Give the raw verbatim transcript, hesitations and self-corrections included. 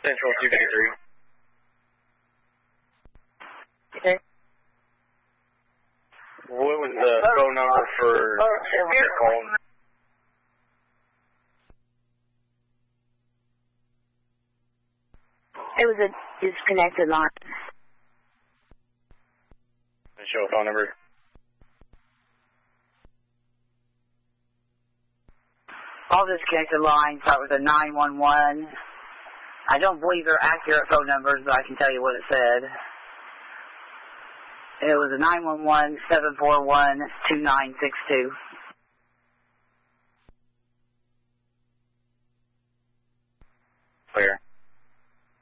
Central two fifty-three. Okay. What was the phone number for your call? It was a disconnected line. Show a phone number. All disconnected lines start with a nine one one. I don't believe they're accurate phone numbers, but I can tell you what it said. It was a nine one one, seven four one, two nine six two.